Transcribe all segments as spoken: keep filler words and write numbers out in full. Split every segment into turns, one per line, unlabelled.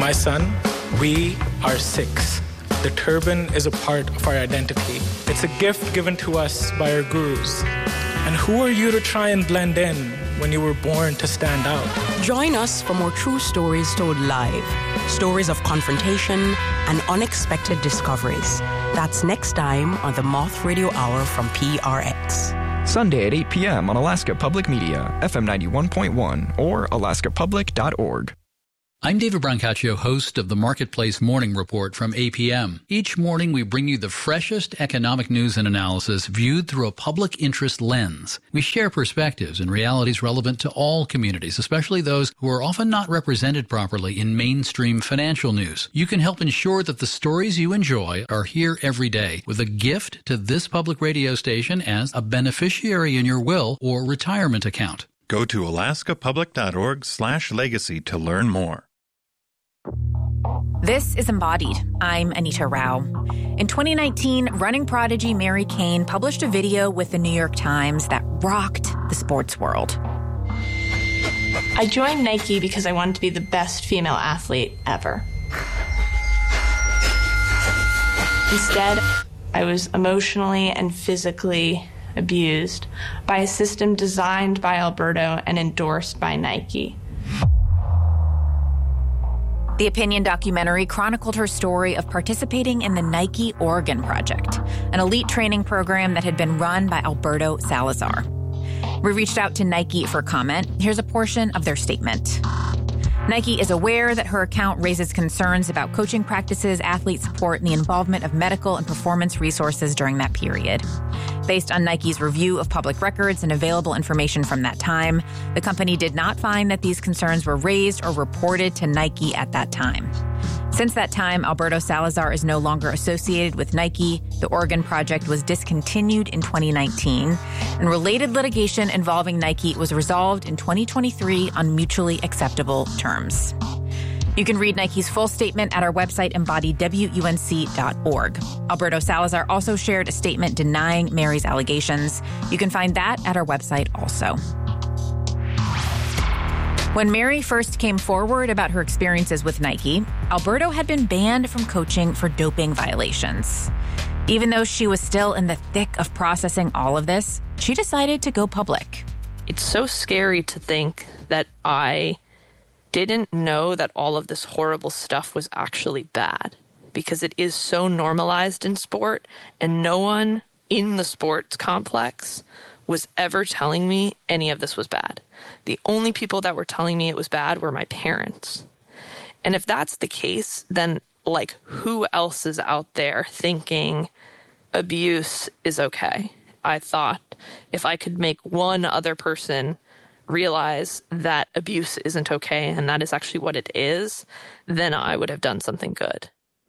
My son, we are Sikhs. The turban is a part of our identity. It's a gift given to us by our gurus. And who are you to try and blend in when you were born to stand out?
Join us for more true stories told live. Stories of confrontation and unexpected discoveries. That's next time on the Moth Radio Hour from P R X.
Sunday at eight p.m. on Alaska Public Media, F M ninety-one point one or alaska public dot org.
I'm David Brancaccio, host of the Marketplace Morning Report from A P M. Each morning we bring you the freshest economic news and analysis viewed through a public interest lens. We share perspectives and realities relevant to all communities, especially those who are often not represented properly in mainstream financial news. You can help ensure that the stories you enjoy are here every day with a gift to this public radio station as a beneficiary in your will or retirement account.
Go to alaska public dot org slash legacy to learn more.
This is Embodied. I'm Anita Rao. In twenty nineteen, running prodigy Mary Cain published a video with the New York Times that rocked the sports world.
I joined Nike because I wanted to be the best female athlete ever. Instead, I was emotionally and physically abused by a system designed by Alberto and endorsed by Nike.
The Opinion documentary chronicled her story of participating in the Nike Oregon Project, an elite training program that had been run by Alberto Salazar. We reached out to Nike for comment. Here's a portion of their statement. Nike is aware that her account raises concerns about coaching practices, athlete support, and the involvement of medical and performance resources during that period. Based on Nike's review of public records and available information from that time, the company did not find that these concerns were raised or reported to Nike at that time. Since that time, Alberto Salazar is no longer associated with Nike. The Oregon Project was discontinued in twenty nineteen, and related litigation involving Nike was resolved in twenty twenty-three on mutually acceptable terms. You can read Nike's full statement at our website, embodied w u n c dot org. Alberto Salazar also shared a statement denying Mary's allegations. You can find that at our website also. When Mary first came forward about her experiences with Nike, Alberto had been banned from coaching for doping violations. Even though she was still in the thick of processing all of this, she decided to go public.
It's so scary to think that I didn't know that all of this horrible stuff was actually bad, because it is so normalized in sport, and no one in the sports complex was ever telling me any of this was bad. The only people that were telling me it was bad were my parents. And if that's the case, then like who else is out there thinking abuse is okay? I thought if I could make one other person realize that abuse isn't okay and that is actually what it is, then I would have done something good.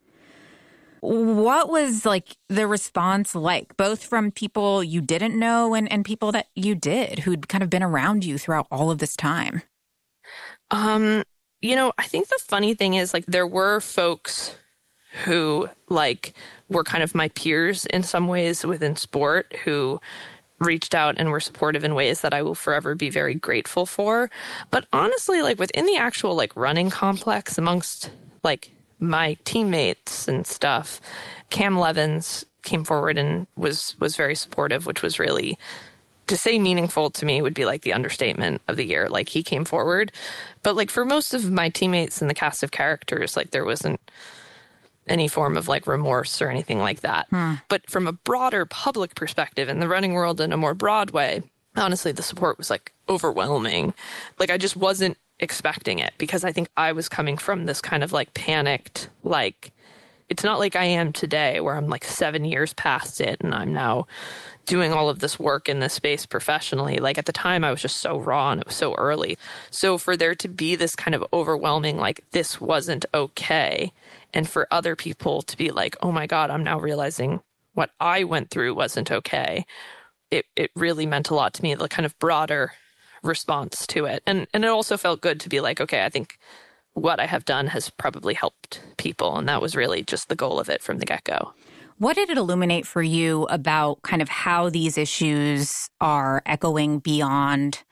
What was like the response like, both from people you didn't know and, and people that you did, who'd kind of been around you throughout all of this time?
Um, you know, I think the funny thing is, like, there were folks who, like, were kind of my peers in some ways within sport who reached out and were supportive in ways that I will forever be very grateful for. But honestly, like, within the actual, like, running complex amongst, like, my teammates and stuff, Cam Levins came forward and was was very supportive, which was really, to say meaningful to me would be like the understatement of the year. Like, he came forward. But like for most of my teammates and the cast of characters, like there wasn't any form of like remorse or anything like that. Hmm. But from a broader public perspective in the running world in a more broad way, honestly, the support was like overwhelming. Like I just wasn't expecting it, because I think I was coming from this kind of like panicked, like, it's not like I am today where I'm like seven years past it and I'm now doing all of this work in this space professionally. Like at the time I was just so raw and it was so early. So for there to be this kind of overwhelming, like this wasn't okay, and for other people to be like, oh my God, I'm now realizing what I went through wasn't okay, it it really meant a lot to me, the kind of broader response to it. And and it also felt good to be like, okay, I think what I have done has probably helped people. And that was really just the goal of it from the get-go.
What did it illuminate for you about kind of how these issues are echoing beyond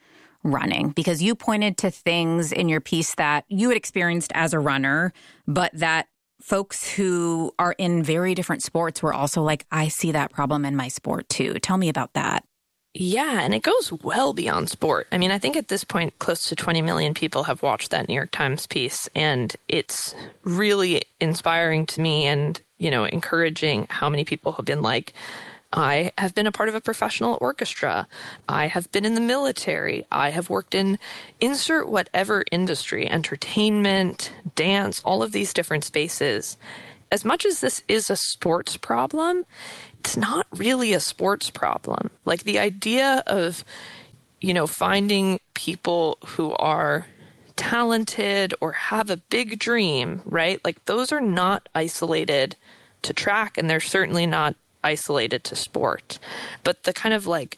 running? Because you pointed to things in your piece that you had experienced as a runner, but that folks who are in very different sports were also like, I see that problem in my sport too. Tell me about that.
Yeah, and it goes well beyond sport. I mean, I think at this point, close to twenty million people have watched that New York Times piece, and it's really inspiring to me and, you know, encouraging how many people have been like, I have been a part of a professional orchestra. I have been in the military. I have worked in insert whatever industry, entertainment, dance, all of these different spaces. As much as this is a sports problem, it's not really a sports problem. Like the idea of, you know, finding people who are talented or have a big dream, right? Like those are not isolated to track, and they're certainly not isolated to sport. But the kind of like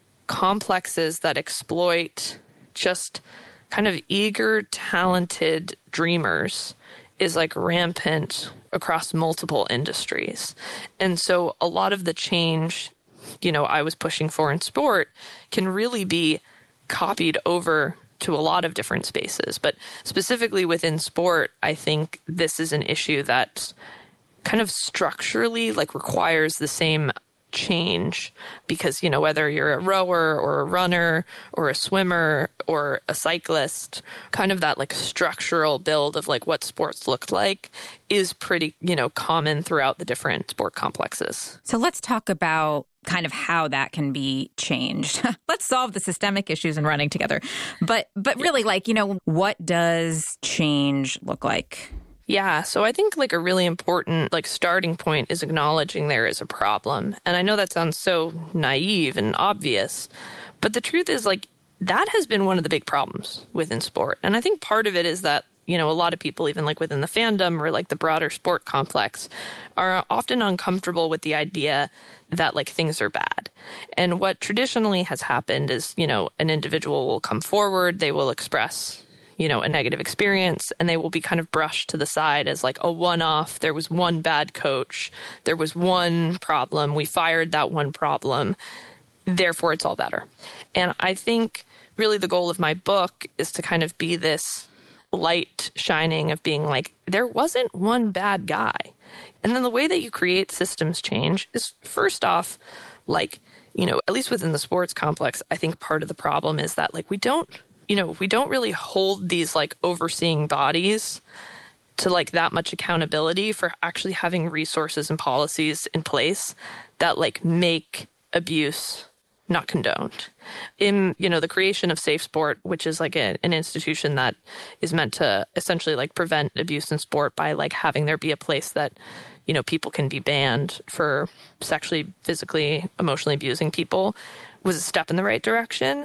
complexes that exploit just kind of eager, talented dreamers is like rampant across multiple industries. And so a lot of the change, you know, I was pushing for in sport can really be copied over to a lot of different spaces. But specifically within sport, I think this is an issue that kind of structurally like requires the same change, because, you know, whether you're a rower or a runner or a swimmer or a cyclist, kind of that like structural build of like what sports looked like is pretty, you know, common throughout the different sport complexes.
So let's talk about kind of how that can be changed. Let's solve the systemic issues in running together. But but really, like, you know, what does change look like?
Yeah, so I think like a really important like starting point is acknowledging there is a problem. And I know that sounds so naive and obvious, but the truth is like that has been one of the big problems within sport. And I think part of it is that, you know, a lot of people, even like within the fandom or like the broader sport complex, are often uncomfortable with the idea that like things are bad. And what traditionally has happened is, you know, an individual will come forward, they will express, you know, a negative experience, and they will be kind of brushed to the side as like a one-off. There was one bad coach. There was one problem. We fired that one problem. Therefore, it's all better. And I think really the goal of my book is to kind of be this light shining of being like, there wasn't one bad guy. And then the way that you create systems change is first off, like, you know, at least within the sports complex, I think part of the problem is that like we don't, you know, we don't really hold these like overseeing bodies to like that much accountability for actually having resources and policies in place that like make abuse not condoned. In, you know, the creation of Safe Sport, which is like a, an institution that is meant to essentially like prevent abuse in sport by like having there be a place that, you know, people can be banned for sexually, physically, emotionally abusing people, was a step in the right direction.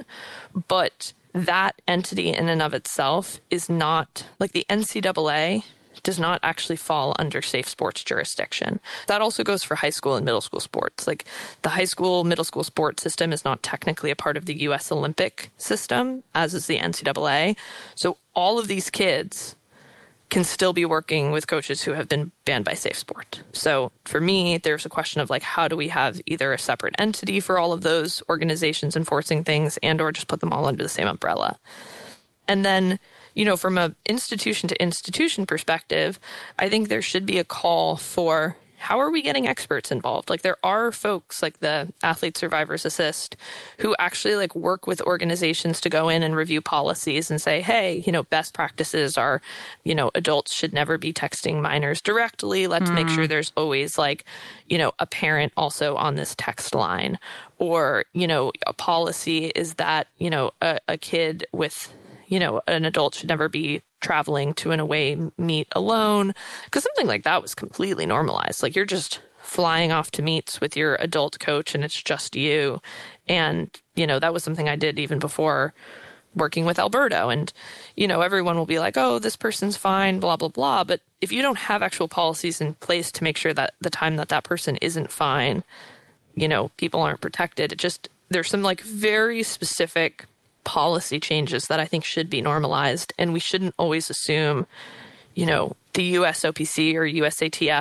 But that entity in and of itself is not, like the N C double A does not actually fall under Safe Sports jurisdiction. That also goes for high school and middle school sports. Like the high school, middle school sports system is not technically a part of the U S Olympic system, as is the N C double A. So all of these kids can still be working with coaches who have been banned by Safe Sport. So for me, there's a question of like, how do we have either a separate entity for all of those organizations enforcing things, and or just put them all under the same umbrella? And then, you know, from an institution to institution perspective, I think there should be a call for how are we getting experts involved? Like there are folks like the Athlete Survivors Assist who actually like work with organizations to go in and review policies and say, hey, you know, best practices are, you know, adults should never be texting minors directly. Let's mm. make sure there's always like, you know, a parent also on this text line. Or, you know, a policy is that, you know, a, a kid with, you know, an adult should never be traveling to an away meet alone, because something like that was completely normalized. Like you're just flying off to meets with your adult coach and it's just you. And, you know, that was something I did even before working with Alberto. And, you know, everyone will be like, oh, this person's fine, blah, blah, blah. But if you don't have actual policies in place to make sure that the time that that person isn't fine, you know, people aren't protected, it just, there's some like very specific policy changes that I think should be normalized. And we shouldn't always assume, you know, the U S O P C or U S A T F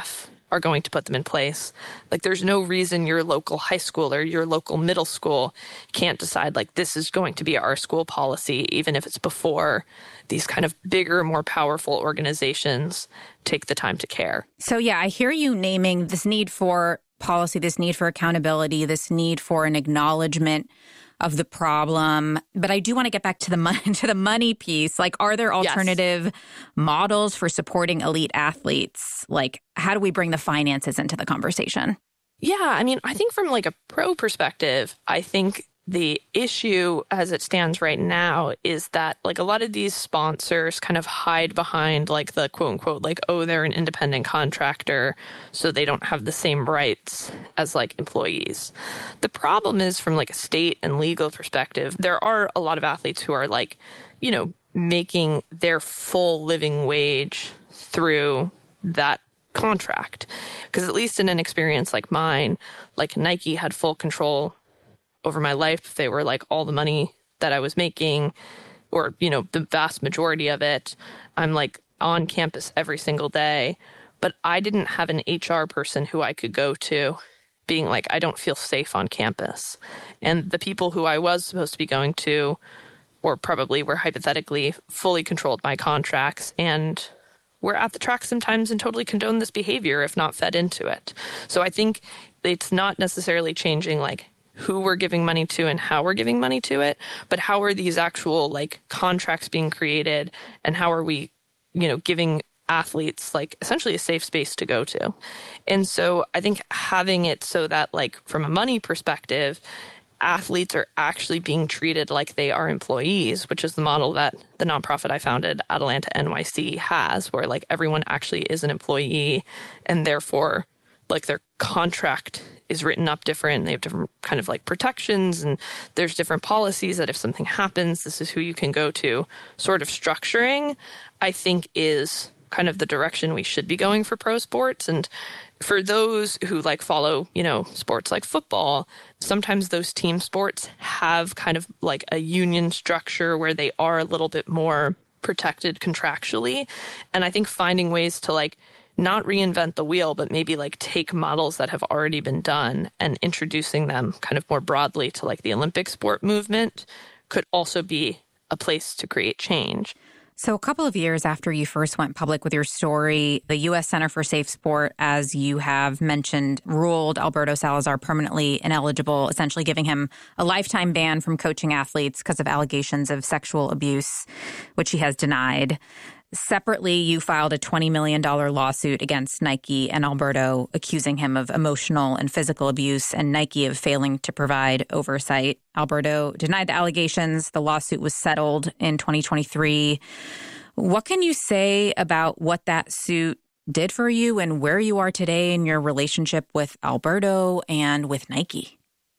are going to put them in place. Like, there's no reason your local high school or your local middle school can't decide, like, this is going to be our school policy, even if it's before these kind of bigger, more powerful organizations take the time to care.
So, yeah, I hear you naming this need for policy, this need for accountability, this need for an acknowledgement of the problem. But I do want to get back to the money, to the money piece. Like, are there alternative yes. models for supporting elite athletes? Like, how do we bring the finances into the conversation?
Yeah, I mean, I think from like a pro perspective, I think the issue as it stands right now is that like a lot of these sponsors kind of hide behind like the quote unquote, like, oh, they're an independent contractor, so they don't have the same rights as like employees. The problem is from like a state and legal perspective, there are a lot of athletes who are like, you know, making their full living wage through that contract. Because at least in an experience like mine, like Nike had full control over my life. They were like all the money that I was making, or, you know, the vast majority of it. I'm like on campus every single day, but I didn't have an H R person who I could go to being like, I don't feel safe on campus. And the people who I was supposed to be going to, or probably were hypothetically fully controlled my contracts and were at the track sometimes and totally condoned this behavior if not fed into it. So I think it's not necessarily changing like who we're giving money to and how we're giving money to it, but how are these actual like contracts being created and how are we, you know, giving athletes like essentially a safe space to go to. And so I think having it so that like from a money perspective, athletes are actually being treated like they are employees, which is the model that the nonprofit I founded, Atalanta N Y C, has, where like everyone actually is an employee and therefore like their contract is written up different. They have different kind of like protections and there's different policies that if something happens, this is who you can go to. Sort of structuring, I think, is kind of the direction we should be going for pro sports. And for those who like follow, you know, sports like football, sometimes those team sports have kind of like a union structure where they are a little bit more protected contractually. And I think finding ways to like not reinvent the wheel, but maybe like take models that have already been done and introducing them kind of more broadly to like the Olympic sport movement could also be a place to create change.
So a couple of years after you first went public with your story, the U S Center for Safe Sport, as you have mentioned, ruled Alberto Salazar permanently ineligible, essentially giving him a lifetime ban from coaching athletes because of allegations of sexual abuse, which he has denied. Separately, you filed a twenty million dollars lawsuit against Nike and Alberto, accusing him of emotional and physical abuse and Nike of failing to provide oversight. Alberto denied the allegations. The lawsuit was settled in twenty twenty-three. What can you say about what that suit did for you and where you are today in your relationship with Alberto and with Nike?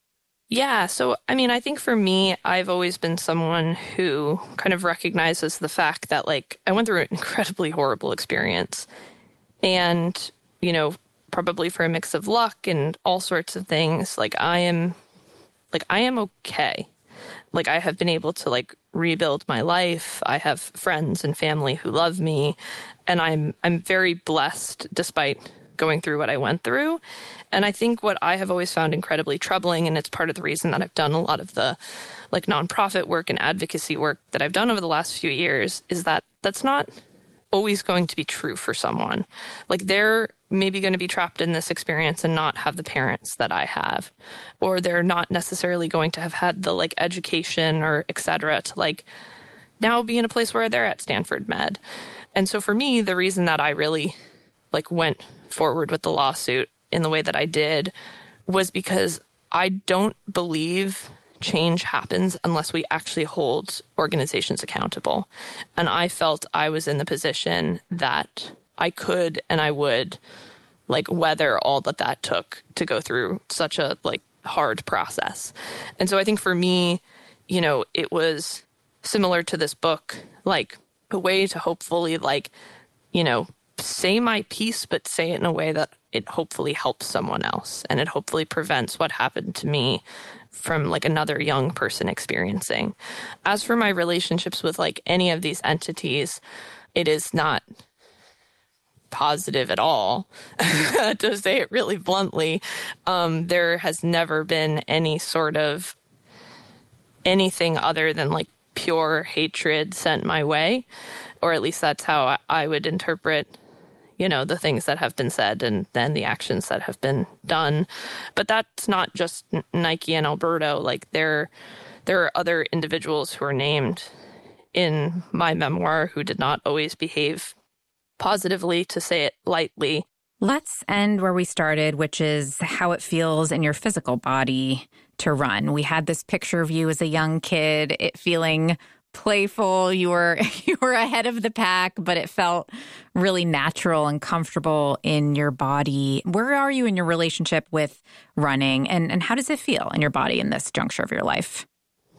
Yeah, so, I mean, I think for me, I've always been someone who kind of recognizes the fact that, like, I went through an incredibly horrible experience. And, you know, probably for a mix of luck and all sorts of things, like, I am, like, I am okay. Like, I have been able to, like, rebuild my life. I have friends and family who love me. And I'm, I'm very blessed despite going through what I went through. And I think what I have always found incredibly troubling, and it's part of the reason that I've done a lot of the like nonprofit work and advocacy work that I've done over the last few years, is that that's not always going to be true for someone. Like they're maybe going to be trapped in this experience and not have the parents that I have, or they're not necessarily going to have had the like education or et cetera to like now be in a place where they're at Stanford Med. And so for me, the reason that I really like went forward with the lawsuit in the way that I did was because I don't believe change happens unless we actually hold organizations accountable. And I felt I was in the position that I could and I would like weather all that that took to go through such a like hard process. And so I think for me, you know, it was similar to this book, like a way to hopefully like, you know, say my piece, but say it in a way that it hopefully helps someone else. And it hopefully prevents what happened to me from like another young person experiencing. As for my relationships with like any of these entities, it is not positive at all, to say it really bluntly. Um, there has never been any sort of anything other than like pure hatred sent my way, or at least that's how I would interpret, you know, the things that have been said and then the actions that have been done. But that's not just Nike and Alberto. Like there, there are other individuals who are named in my memoir who did not always behave positively, to say it lightly.
Let's end where we started, which is how it feels in your physical body to run. We had this picture of you as a young kid, it feeling playful. You were you were ahead of the pack, but it felt really natural and comfortable in your body. Where are you in your relationship with running, and, and how does it feel in your body in this juncture of your life?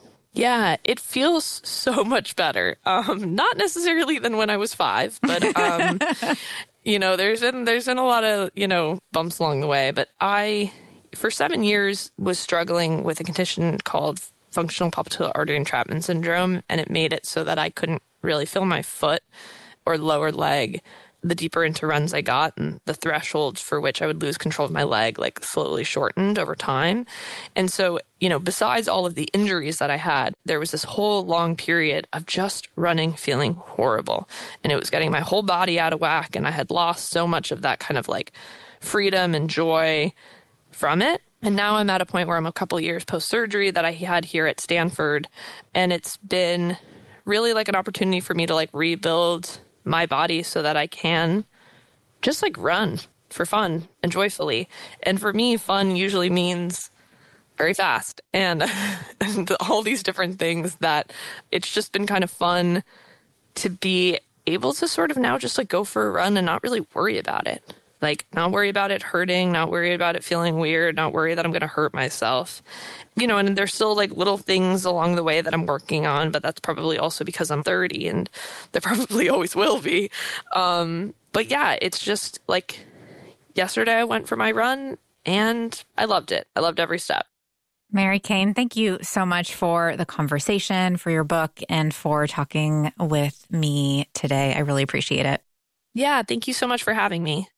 Yeah, it feels so much better. Um, not necessarily than when I was five, but um, you know, there's been there's been a lot of, you know, bumps along the way. But I, for seven years, was struggling with a condition called functional popliteal artery entrapment syndrome, and it made it so that I couldn't really feel my foot or lower leg the deeper into runs I got, and the thresholds for which I would lose control of my leg like slowly shortened over time. And so, you know, besides all of the injuries that I had, there was this whole long period of just running feeling horrible, and it was getting my whole body out of whack, and I had lost so much of that kind of like freedom and joy from it. And now I'm at a point where I'm a couple years post-surgery that I had here at Stanford, and it's been really like an opportunity for me to like rebuild my body so that I can just like run for fun and joyfully. And for me, fun usually means very fast and, and all these different things that it's just been kind of fun to be able to sort of now just like go for a run and not really worry about it. Like, not worry about it hurting, not worry about it feeling weird, not worry that I'm going to hurt myself. You know, and there's still, like, little things along the way that I'm working on, but that's probably also because I'm thirty, and there probably always will be. Um, but, yeah, it's just, like, yesterday I went for my run, and I loved it. I loved every step.
Mary Cain, thank you so much for the conversation, for your book, and for talking with me today. I really appreciate it.
Yeah, thank you so much for having me.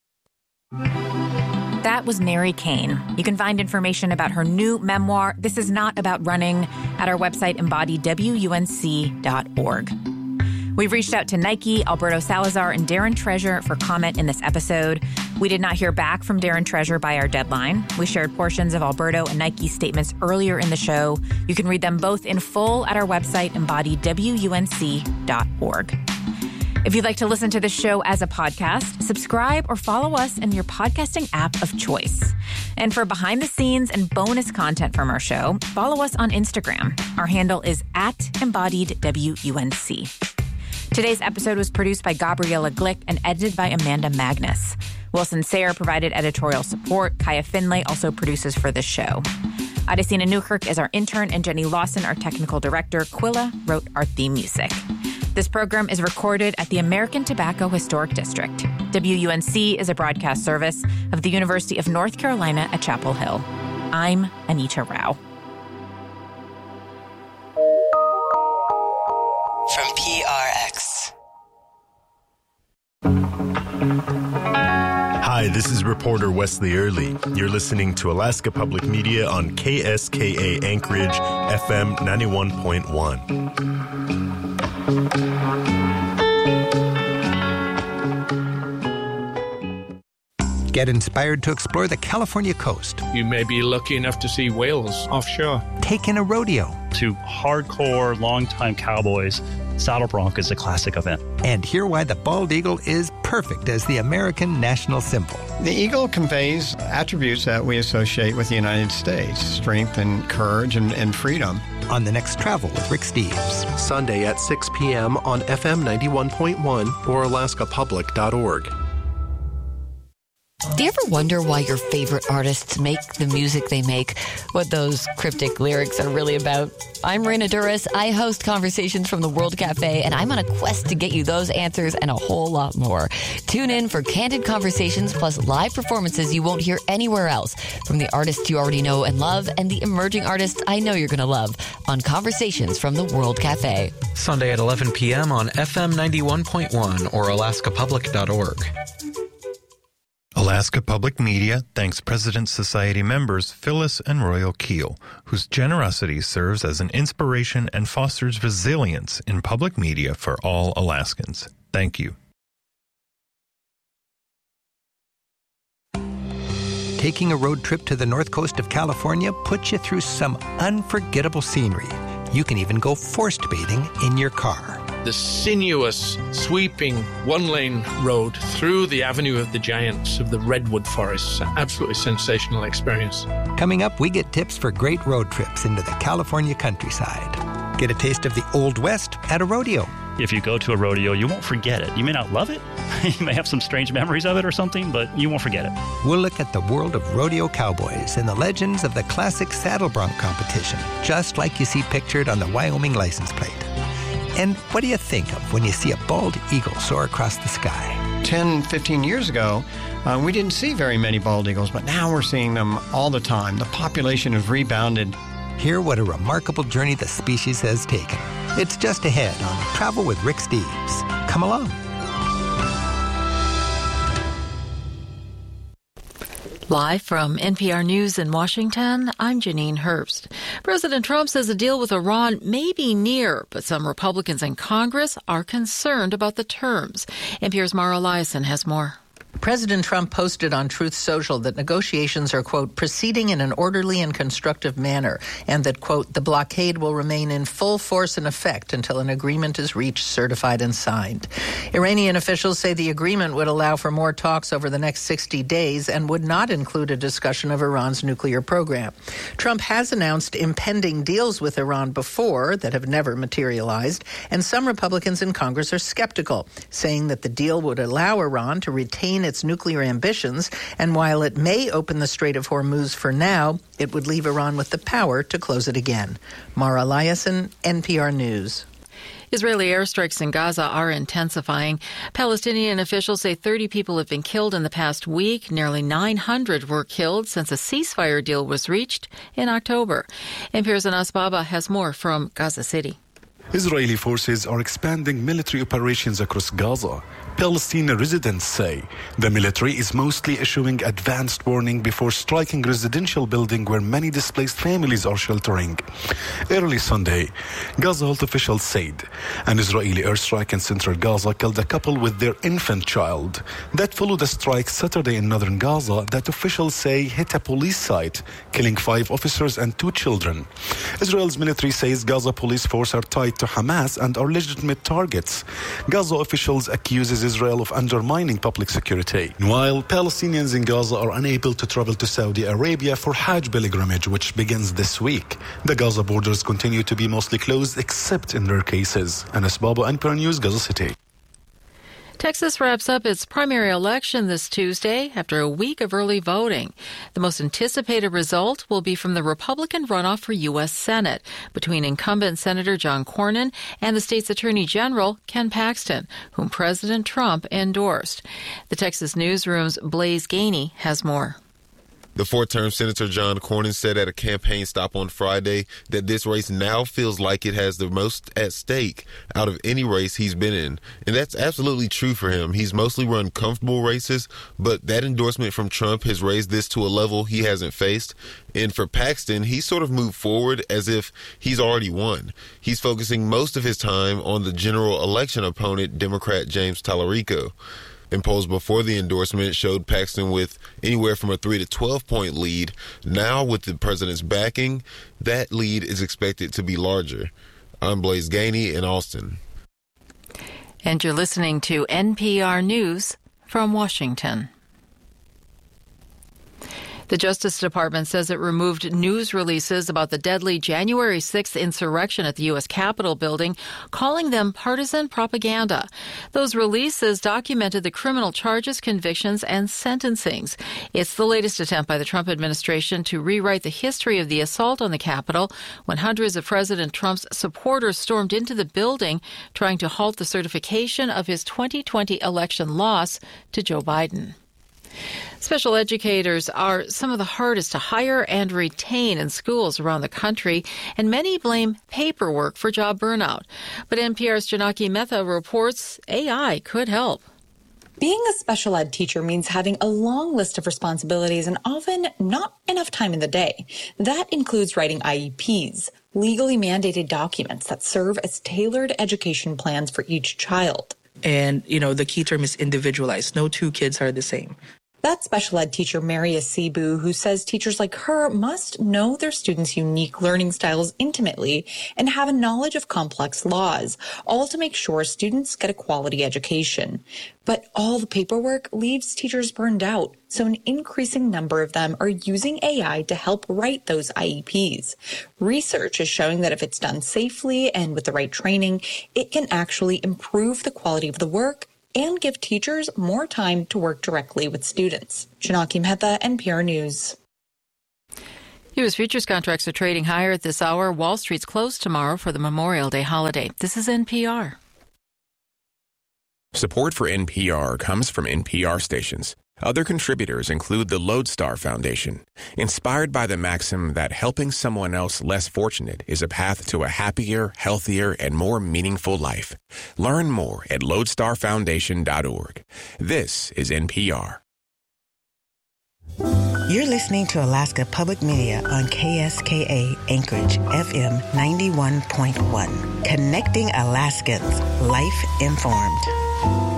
That was Mary Cain. You can find information about her new memoir, This Is Not About Running, at our website, embodied w u n c dot org. We've reached out to Nike, Alberto Salazar, and Darren Treasure for comment in this episode. We did not hear back from Darren Treasure by our deadline. We shared portions of Alberto and Nike's statements earlier in the show. You can read them both in full at our website, embodied w u n c dot org. If you'd like to listen to the show as a podcast, subscribe or follow us in your podcasting app of choice. And for behind the scenes and bonus content from our show, follow us on Instagram. Our handle is at embodied W U N C. Today's episode was produced by Gabriella Glick and edited by Amanda Magnus. Wilson Sayre provided editorial support. Kaya Finlay also produces for the show. Adesina Newkirk is our intern, and Jenny Lawson, our technical director. Quilla wrote our theme music. This program is recorded at the American Tobacco Historic District. W U N C is a broadcast service of the University of North Carolina at Chapel Hill. I'm Anita Rao.
From P R X.
Hi, this is reporter Wesley Early. You're listening to Alaska Public Media on K S K A Anchorage, F M ninety-one point one.
Get inspired to explore the California coast.
You may be lucky enough to see whales offshore.
Take in a rodeo.
To hardcore, longtime cowboys, Saddle Bronc is a classic event.
And hear why the bald eagle is perfect as the American national symbol.
The eagle conveys attributes that we associate with the United States: strength and courage and, and freedom.
On The Next Travel with Rick Steves.
Sunday at six p.m. on F M ninety-one point one or alaska public dot org.
Do you ever wonder why your favorite artists make the music they make, what those cryptic lyrics are really about? I'm Raina Duras. I host Conversations from the World Cafe, and I'm on a quest to get you those answers and a whole lot more. Tune in for candid conversations plus live performances you won't hear anywhere else from the artists you already know and love and the emerging artists I know you're going to love on Conversations from the World Cafe.
Sunday at eleven p.m. on F M ninety-one point one or alaska public dot org.
Alaska Public Media thanks President's Society members Phyllis and Royal Keel, whose generosity serves as an inspiration and fosters resilience in public media for all Alaskans. Thank you.
Taking a road trip to the north coast of California puts you through some unforgettable scenery. You can even go forest bathing in your car.
The sinuous, sweeping, one-lane road through the Avenue of the Giants of the Redwood Forests. Absolutely sensational experience.
Coming up, we get tips for great road trips into the California countryside. Get a taste of the Old West at a rodeo.
If you go to a rodeo, you won't forget it. You may not love it. You may have some strange memories of it or something, but you won't forget it.
We'll look at the world of rodeo cowboys and the legends of the classic saddle bronc competition, just like you see pictured on the Wyoming license plate. And what do you think of when you see a bald eagle soar across the sky?
ten, fifteen years ago, uh, we didn't see very many bald eagles, but now we're seeing them all the time. The population has rebounded.
Hear what a remarkable journey the species has taken. It's just ahead on Travel with Rick Steves. Come along.
Live from N P R News in Washington, I'm Janine Herbst. President Trump says a deal with Iran may be near, but some Republicans in Congress are concerned about the terms. N P R's Mara Eliason has more.
President Trump posted on Truth Social that negotiations are, quote, proceeding in an orderly and constructive manner, and that, quote, the blockade will remain in full force and effect until an agreement is reached, certified, and signed. Iranian officials say the agreement would allow for more talks over the next sixty days and would not include a discussion of Iran's nuclear program. Trump has announced impending deals with Iran before that have never materialized, and some Republicans in Congress are skeptical, saying that the deal would allow Iran to retain its nuclear ambitions, and while it may open the Strait of Hormuz for now, it would leave Iran with the power to close it again. Mara Eliason, N P R News.
Israeli airstrikes in Gaza are intensifying. Palestinian officials say thirty people have been killed in the past week. Nearly nine hundred were killed since a ceasefire deal was reached in October. N P R's Anas Baba has more from Gaza City.
Israeli forces are expanding military operations across Gaza. Palestinian residents say the military is mostly issuing advanced warning before striking residential building where many displaced families are sheltering. Early Sunday, Gaza health officials said an Israeli airstrike in central Gaza killed a couple with their infant child. That followed a strike Saturday in northern Gaza that officials say hit a police site, killing five officers and two children. Israel's military says Gaza police force are tied to Hamas and are legitimate targets. Gaza officials accuses Israel of undermining public security. While Palestinians in Gaza are unable to travel to Saudi Arabia for Hajj pilgrimage, which begins this week, the Gaza borders continue to be mostly closed except in rare cases. Anas Baba, N P R News, Gaza City.
Texas wraps up its primary election this Tuesday after a week of early voting. The most anticipated result will be from the Republican runoff for U S Senate between incumbent Senator John Cornyn and the state's Attorney General Ken Paxton, whom President Trump endorsed. The Texas Newsroom's Blaise Gainey has more.
The four-term Senator John Cornyn said at a campaign stop on Friday that this race now feels like it has the most at stake out of any race he's been in. And that's absolutely true for him. He's mostly run comfortable races, but that endorsement from Trump has raised this to a level he hasn't faced. And for Paxton, he sort of moved forward as if he's already won. He's focusing most of his time on the general election opponent, Democrat James Tallarico. And polls before the endorsement showed Paxton with anywhere from a three to twelve point lead. Now, with the president's backing, that lead is expected to be larger. I'm Blaise Gainey in Austin.
And you're listening to N P R News from Washington. The Justice Department says it removed news releases about the deadly January sixth insurrection at the U S Capitol building, calling them partisan propaganda. Those releases documented the criminal charges, convictions, and sentencings. It's the latest attempt by the Trump administration to rewrite the history of the assault on the Capitol when hundreds of President Trump's supporters stormed into the building trying to halt the certification of his twenty twenty election loss to Joe Biden. Special educators are some of the hardest to hire and retain in schools around the country, and many blame paperwork for job burnout. But N P R's Janaki Mehta reports A I could help.
Being a special ed teacher means having a long list of responsibilities and often not enough time in the day. That includes writing I E Ps, legally mandated documents that serve as tailored education plans for each child.
And, you know, the key term is individualized. No two kids are the same.
That's special ed teacher Mary Asibu, who says teachers like her must know their students' unique learning styles intimately and have a knowledge of complex laws, all to make sure students get a quality education. But all the paperwork leaves teachers burned out, so an increasing number of them are using A I to help write those I E Ps. Research is showing that if it's done safely and with the right training, it can actually improve the quality of the work and give teachers more time to work directly with students. Janaki Mehta, N P R News.
U S futures contracts are trading higher at this hour. Wall Street's closed tomorrow for the Memorial Day holiday. This is N P R.
Support for N P R comes from N P R stations. Other contributors include the Lodestar Foundation, inspired by the maxim that helping someone else less fortunate is a path to a happier, healthier, and more meaningful life. Learn more at lodestar foundation dot org. This is N P R.
You're listening to Alaska Public Media on K S K A Anchorage F M ninety-one point one. Connecting Alaskans, life informed.